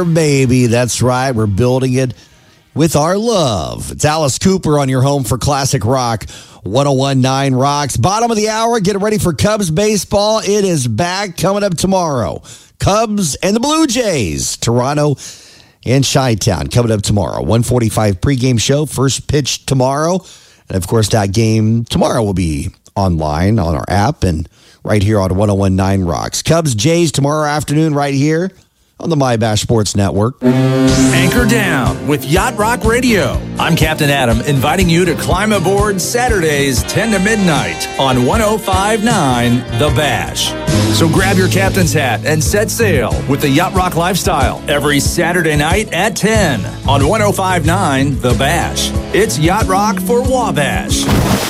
Baby, that's right. We're building it with our love. It's Alice Cooper on your home for classic rock. 101.9 Rocks. Bottom of the hour. Get ready for Cubs baseball. It is back coming up tomorrow. Cubs and the Blue Jays. Toronto and Chi-Town coming up tomorrow. 1:45 pregame show. First pitch tomorrow. And, of course, that game tomorrow will be online on our app and right here on 101.9 Rocks. Cubs, Jays tomorrow afternoon right here on the MyBash Sports Network. Anchor down with Yacht Rock Radio. I'm Captain Adam, inviting you to climb aboard Saturdays 10 to midnight on 105.9 The Bash. So grab your captain's hat and set sail with the Yacht Rock lifestyle every Saturday night at 10 on 105.9 The Bash. It's Yacht Rock for Wabash.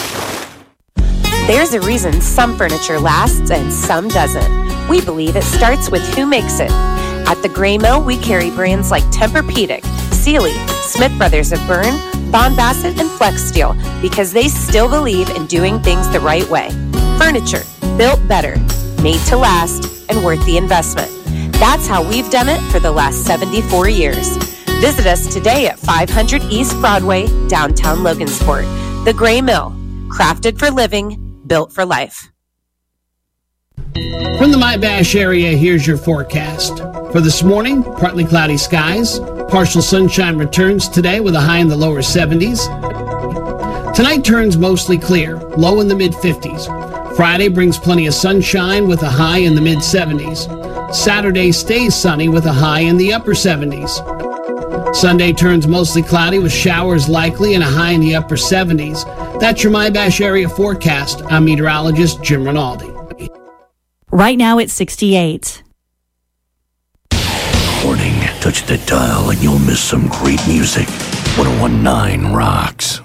There's a reason some furniture lasts and some doesn't. We believe it starts with who makes it. At the Gray Mill, we carry brands like Tempur-Pedic, Sealy, Smith Brothers of Bern, Bond Bassett, and Flex Steel because they still believe in doing things the right way. Furniture, built better, made to last, and worth the investment. That's how we've done it for the last 74 years. Visit us today at 500 East Broadway, downtown Logansport. The Gray Mill, crafted for living, built for life. From the MyBash area, here's your forecast. For this morning, partly cloudy skies. Partial sunshine returns today with a high in the lower 70s. Tonight turns mostly clear, low in the mid-50s. Friday brings plenty of sunshine with a high in the mid-70s. Saturday stays sunny with a high in the upper 70s. Sunday turns mostly cloudy with showers likely and a high in the upper 70s. That's your MyBash area forecast. I'm meteorologist Jim Rinaldi. Right now it's 68. Warning, touch the dial and you'll miss some great music. 101.9 Rocks.